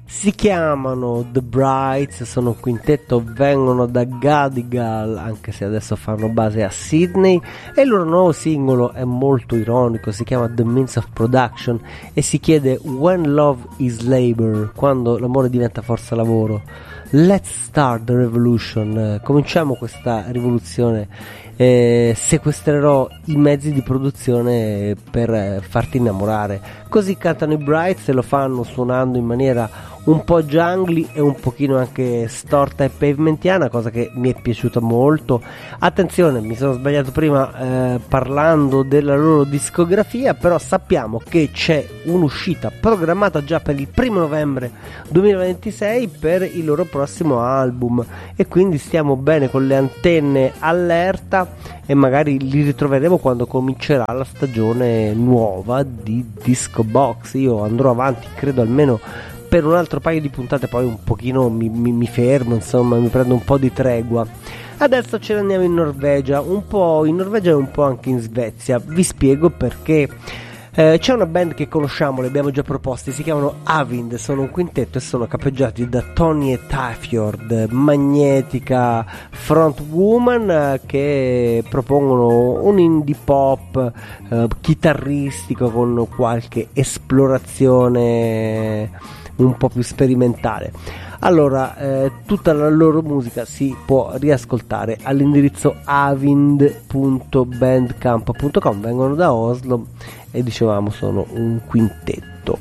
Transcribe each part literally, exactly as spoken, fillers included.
Si chiamano The Brights, sono un quintetto, vengono da Gadigal, anche se adesso fanno base a Sydney, e il loro nuovo singolo è molto ironico, si chiama The Means of Production e si chiede When Love is Labor, quando l'amore diventa forza lavoro. Let's start the revolution, cominciamo questa rivoluzione, eh, sequestrerò i mezzi di produzione per farti innamorare. Così cantano i Brights e lo fanno suonando in maniera un po' jungly e un pochino anche storta e pavementiana, cosa che mi è piaciuta molto. Attenzione, mi sono sbagliato prima eh, parlando della loro discografia, però sappiamo che c'è un'uscita programmata già per il primo novembre duemilaventisei per il loro prossimo album e quindi stiamo bene con le antenne allerta e magari li ritroveremo quando comincerà la stagione nuova di Disco Box. Io andrò avanti, credo almeno per un altro paio di puntate, poi un pochino mi, mi, mi fermo, insomma mi prendo un po' di tregua. Adesso ce ne andiamo in Norvegia, un po' in Norvegia e un po' anche in Svezia. Vi spiego perché. Eh, c'è una band che conosciamo, le abbiamo già proposte, si chiamano Avind, sono un quintetto e sono capeggiati da Tonje Tafjord, magnetica frontwoman, eh, che propongono un indie pop eh, chitarristico con qualche esplorazione un po' più sperimentale. Allora, eh, tutta la loro musica si può riascoltare all'indirizzo avind punto bandcamp punto com, vengono da Oslo e dicevamo sono un quintetto.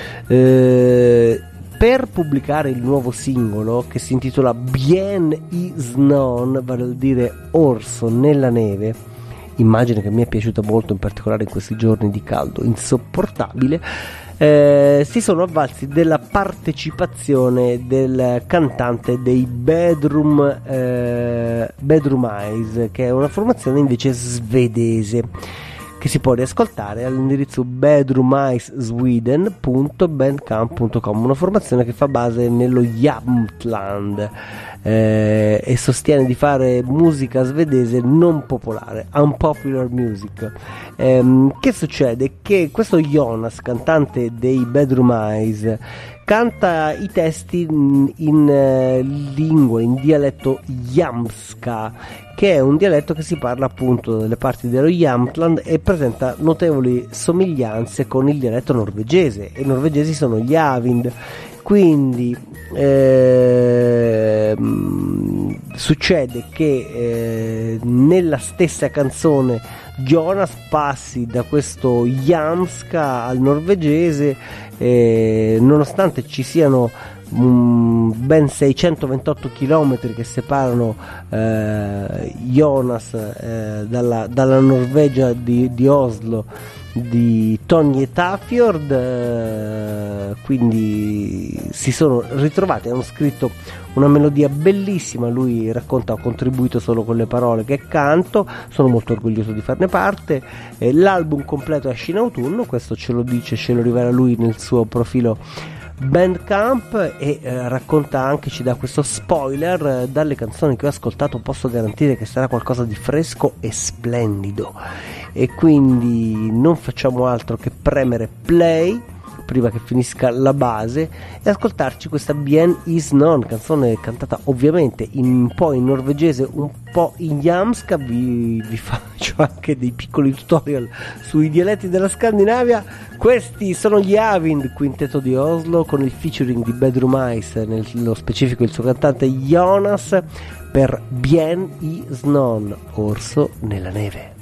Eh, per pubblicare il nuovo singolo, che si intitola Bien i Snon, vale a dire orso nella neve, immagine che mi è piaciuta molto, in particolare in questi giorni di caldo insopportabile, Eh, si sono avvalsi della partecipazione del cantante dei Bedroom eh, Bedroom Eyes, che è una formazione invece svedese che si può riascoltare all'indirizzo bedroom eyes sweden punto bandcamp punto com, una formazione che fa base nello Jämtland eh, e sostiene di fare musica svedese non popolare, unpopular music. Eh, che succede? Che questo Jonas, cantante dei Bedroom Eyes, canta i testi in, in eh, lingua, in dialetto jamska, che è un dialetto che si parla appunto nelle parti dello Jämtland e presenta notevoli somiglianze con il dialetto norvegese, e i norvegesi sono gli Avind. Quindi eh, succede che eh, nella stessa canzone Jonas passi da questo jamska al norvegese, eh, nonostante ci siano Mm, ben seicentoventotto chilometri che separano eh, Jonas eh, dalla, dalla Norvegia di, di Oslo di Tonje Tafjord, eh, quindi si sono ritrovati, hanno scritto una melodia bellissima. Lui racconta: ho contribuito solo con le parole che canto, sono molto orgoglioso di farne parte. Eh, l'album completo esce in autunno, questo ce lo dice, ce lo rivela lui nel suo profilo Bandcamp, e eh, racconta anche, ci dà questo spoiler: eh, dalle canzoni che ho ascoltato posso garantire che sarà qualcosa di fresco e splendido. E quindi non facciamo altro che premere play prima che finisca la base e ascoltarci questa Bien is Non, canzone cantata ovviamente in, un po' in norvegese, un po' in jamska. Vi, vi faccio anche dei piccoli tutorial sui dialetti della Scandinavia. Questi sono gli Avind, quintetto di Oslo, con il featuring di Bedroom Eyes, nello specifico il suo cantante Jonas, per Bien is Non, orso nella neve.